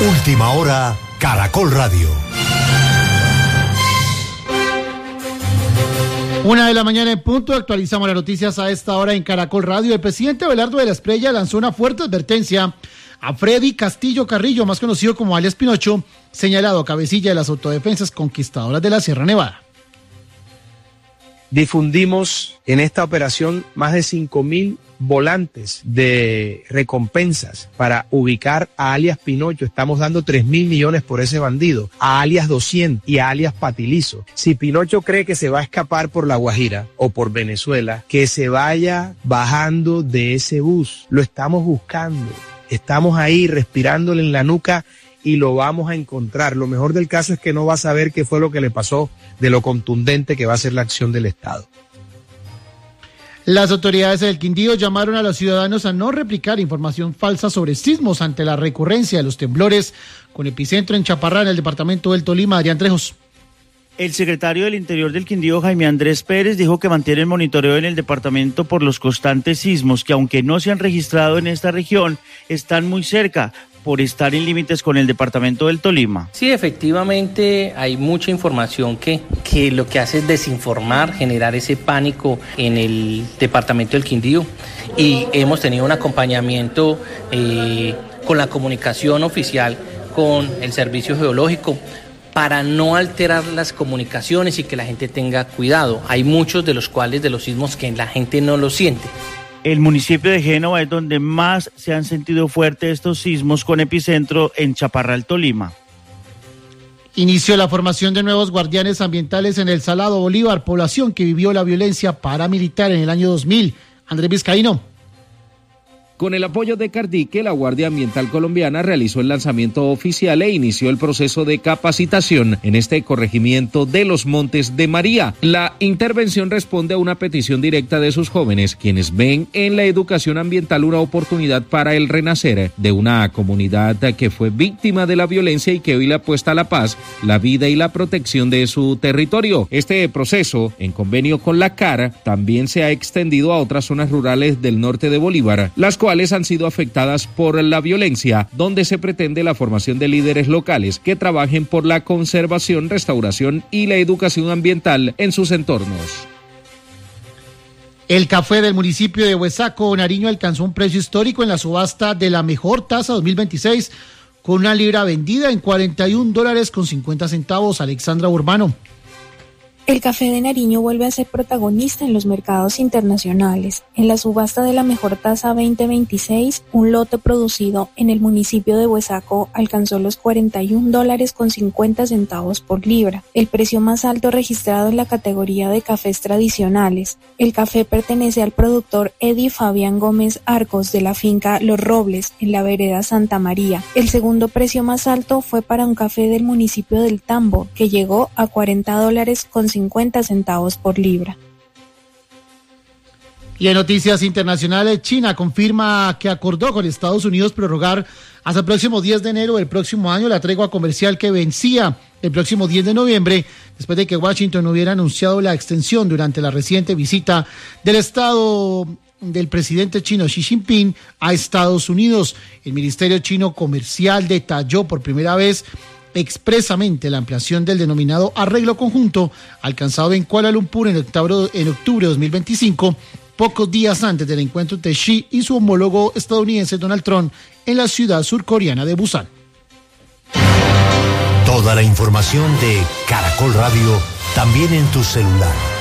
Última hora, Caracol Radio. 1:00 a.m. Actualizamos las noticias a esta hora en Caracol Radio. El presidente Abelardo de la Espriella lanzó una fuerte advertencia a Freddy Castillo Carrillo, más conocido como alias Pinocho, señalado cabecilla de las autodefensas conquistadoras de la Sierra Nevada. Difundimos en esta operación más de 5.000 volantes de recompensas para ubicar a alias Pinocho. Estamos dando 3.000 millones por ese bandido, a alias 200 y a alias Patilizo. Si Pinocho cree que se va a escapar por La Guajira o por Venezuela, que se vaya bajando de ese bus. Lo estamos buscando. Estamos ahí respirándole en la nuca y lo vamos a encontrar. Lo mejor del caso es que no va a saber qué fue lo que le pasó, de lo contundente que va a ser la acción del Estado. Las autoridades del Quindío llamaron a los ciudadanos a no replicar información falsa sobre sismos ante la recurrencia de los temblores, con epicentro en Chaparrá, en el departamento del Tolima. Adrián Trejos. El secretario del Interior del Quindío, Jaime Andrés Pérez, dijo que mantiene el monitoreo en el departamento por los constantes sismos, que aunque no se han registrado en esta región, están muy cerca, por estar en límites con el departamento del Tolima. Sí, efectivamente hay mucha información que lo que hace es desinformar, generar ese pánico en el departamento del Quindío, y hemos tenido un acompañamiento con la comunicación oficial con el Servicio Geológico para no alterar las comunicaciones y que la gente tenga cuidado. Hay muchos de los sismos que la gente no lo siente. El municipio de Génova es donde más se han sentido fuertes estos sismos, con epicentro en Chaparral, Tolima. Inició la formación de nuevos guardianes ambientales en el Salado Bolívar, población que vivió la violencia paramilitar en el año 2000. Andrés Vizcaíno. Con el apoyo de Cardique, la Guardia Ambiental Colombiana realizó el lanzamiento oficial e inició el proceso de capacitación en este corregimiento de los Montes de María. La intervención responde a una petición directa de sus jóvenes, quienes ven en la educación ambiental una oportunidad para el renacer de una comunidad que fue víctima de la violencia y que hoy le apuesta a la paz, la vida y la protección de su territorio. Este proceso, en convenio con la CAR, también se ha extendido a otras zonas rurales del norte de Bolívar, las cuales han sido afectadas por la violencia, donde se pretende la formación de líderes locales que trabajen por la conservación, restauración y la educación ambiental en sus entornos. El café del municipio de Huesaco, Nariño, alcanzó un precio histórico en la subasta de la mejor tasa 2026, con una libra vendida en $41.50. Alexandra Urbano. El café de Nariño vuelve a ser protagonista en los mercados internacionales. En la subasta de la mejor tasa 2026, un lote producido en el municipio de Huesaco alcanzó los $41.50 por libra, el precio más alto registrado en la categoría de cafés tradicionales. El café pertenece al productor Eddie Fabián Gómez Arcos de la finca Los Robles, en la vereda Santa María. El segundo precio más alto fue para un café del municipio del Tambo, que llegó a $40.50 por libra. Y en noticias internacionales, China confirma que acordó con Estados Unidos prorrogar hasta el próximo 10 de enero del próximo año la tregua comercial que vencía el próximo 10 de noviembre, después de que Washington hubiera anunciado la extensión durante la reciente visita del Estado del presidente chino Xi Jinping a Estados Unidos. El Ministerio Chino Comercial detalló por primera vez expresamente la ampliación del denominado arreglo conjunto alcanzado en Kuala Lumpur en octubre de 2025, pocos días antes del encuentro entre Xi y su homólogo estadounidense Donald Trump en la ciudad surcoreana de Busan. Toda la información de Caracol Radio también en tu celular.